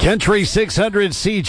Country 600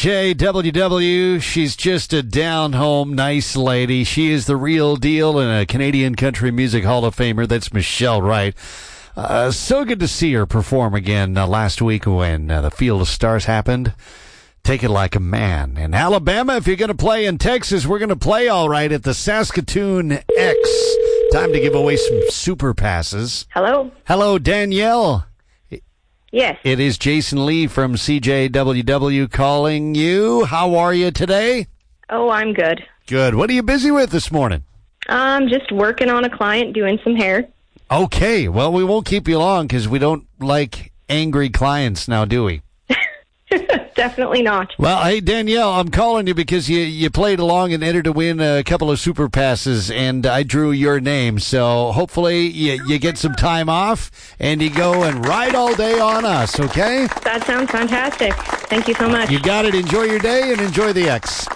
CJWW. She's just a down-home, nice lady. She is the real deal and a Canadian Country Music Hall of Famer. That's Michelle Wright. So good to see her perform again last week when the Field of Stars happened. Take it like a man. In Alabama, if you're going to play in Texas, we're going to play all right at the Saskatoon X. Time to give away some super passes. Hello. Hello, Danielle. Yes. It is Jason Lee from CJWW calling you. How are you today? Oh, I'm good. Good. What are you busy with this morning? Just working on a client, doing some hair. Okay. Well, we won't keep you long because we don't like angry clients now, do we? Definitely not. Well, hey, Danielle, I'm calling you because you played along and entered to win a couple of super passes, and I drew your name. So hopefully you get some time off, and you go and ride all day on us, okay? That sounds fantastic. Thank you so much. You got it. Enjoy your day and enjoy the X.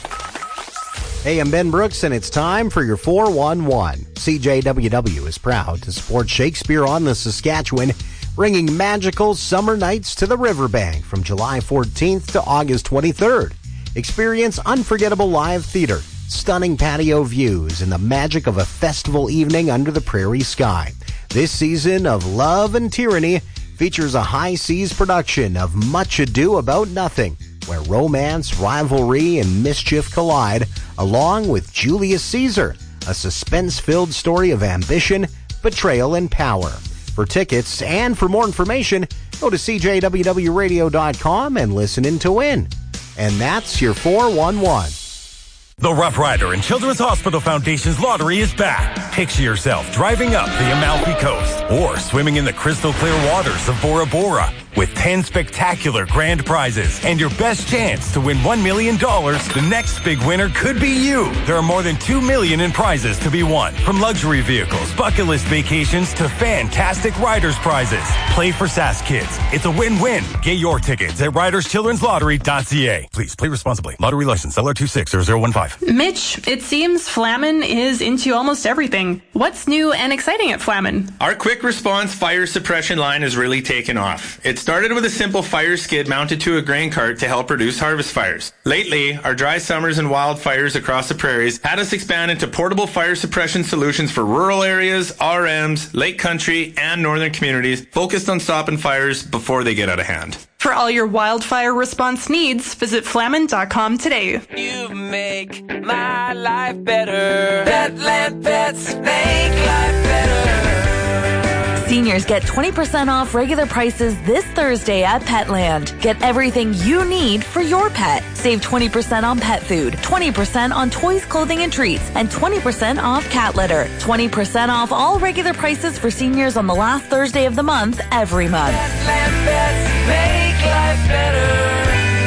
Hey, I'm Ben Brooks, and it's time for your 411. CJWW is proud to support Shakespeare on the Saskatchewan, bringing magical summer nights to the riverbank from July 14th to August 23rd. Experience unforgettable live theater, stunning patio views, and the magic of a festival evening under the prairie sky. This season of Love and Tyranny features a High Seas production of Much Ado About Nothing, where romance, rivalry, and mischief collide, along with Julius Caesar, a suspense-filled story of ambition, betrayal, and power. For tickets and for more information, go to cjwwradio.com and listen in to win. And that's your 411. The Rough Rider and Children's Hospital Foundation's lottery is back. Picture yourself driving up the Amalfi Coast or swimming in the crystal clear waters of Bora Bora with 10 spectacular grand prizes and your best chance to win $1 million. The next big winner could be you. There are more than $2 million in prizes to be won, from luxury vehicles, bucket list vacations to fantastic riders prizes. Play for Sask Kids. It's a win-win. Get your tickets at riderschildrenslottery.ca. Please play responsibly. Lottery license LR260015. Mitch, it seems Flamin is into almost everything. What's new and exciting at Flamin? Our quick response fire suppression line has really taken off. It started with a simple fire skid mounted to a grain cart to help reduce harvest fires. Lately, our dry summers and wildfires across the prairies had us expand into portable fire suppression solutions for rural areas, RMs, lake country, and northern communities focused on stopping fires before they get out of hand. For all your wildfire response needs, visit flamin.com today. You make my life better. Petland Pets make life better. Seniors get 20% off regular prices this Thursday at Petland. Get everything you need for your pet. Save 20% on pet food, 20% on toys, clothing, and treats, and 20% off cat litter. 20% off all regular prices for seniors on the last Thursday of the month every month. Petland Pets make life better.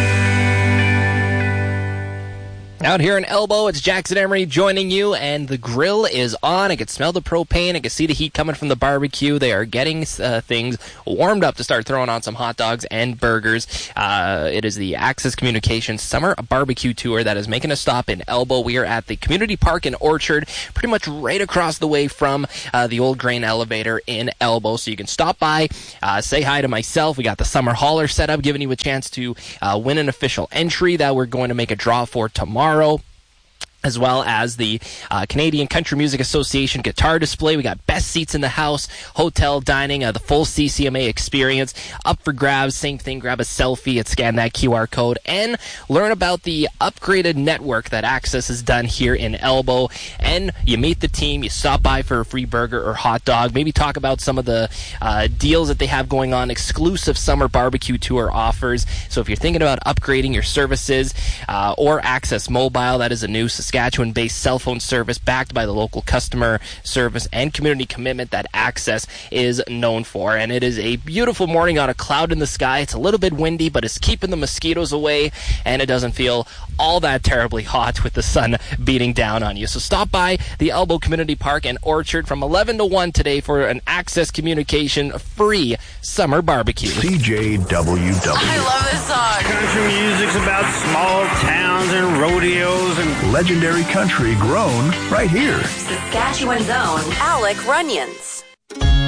Out here in Elbow, it's Jackson Emery joining you, and the grill is on. I can smell the propane. I can see the heat coming from the barbecue. They are getting things warmed up to start throwing on some hot dogs and burgers. It is the Access Communications Summer Barbecue Tour that is making a stop in Elbow. We are at the Community Park and Orchard, pretty much right across the way from the old grain elevator in Elbow. So you can stop by, say hi to myself. We got the summer hauler set up, giving you a chance to win an official entry that we're going to make a draw for tomorrow, as well as the Canadian Country Music Association guitar display. We got best seats in the house, hotel dining, the full CCMA experience up for grabs. Same thing, grab a selfie and scan that QR code and learn about the upgraded network that Access has done here in Elbow. And you meet the team, you stop by for a free burger or hot dog, maybe talk about some of the deals that they have going on, exclusive summer barbecue tour offers. So if you're thinking about upgrading your services or Access Mobile, that is a new Saskatchewan-based cell phone service backed by the local customer service and community commitment that Access is known for. And it is a beautiful morning on a cloud in the sky. It's a little bit windy, but it's keeping the mosquitoes away, and it doesn't feel all that terribly hot with the sun beating down on you. So stop by the Elbow Community Park and Orchard from 11 to 1 today for an Access Communication free summer barbecue. CJWW. I love this song. Country music's about small towns and rodeos and Legendary country grown right here. Saskatchewan's own Alec Runyons.